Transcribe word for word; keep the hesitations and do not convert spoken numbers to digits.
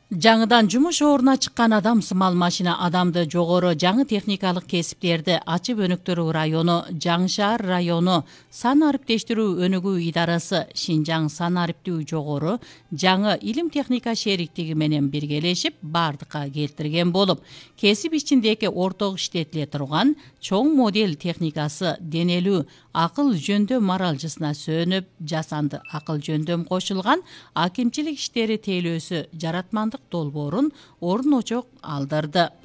Жаңыдан жумуш ордуна чыккан адам сымал машина адамды жогору жаңы техникалык кесиптерди ачып өнүктүрүү району Жаңы шаар району сан ариптештирүү өнүгүү идарасы Шинжаң сан ариптүү жогору жаңы илим техника шериктиги менен биргелешип бардыкка келтирген болуп, кесип ичиндеги орток иштетиле турган чоң модель техникасы денелүү акыл жөндөм аралжысына сөнүп, жасанды акыл жөндөм кошулган акимчилик иштери тейлөөсү жаратмандык долбоорун орун очок алдырды.